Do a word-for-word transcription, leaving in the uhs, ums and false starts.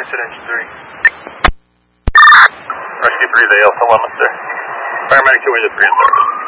incident three. Rescue three, the L telemetry. Paramedic two, we did three in service.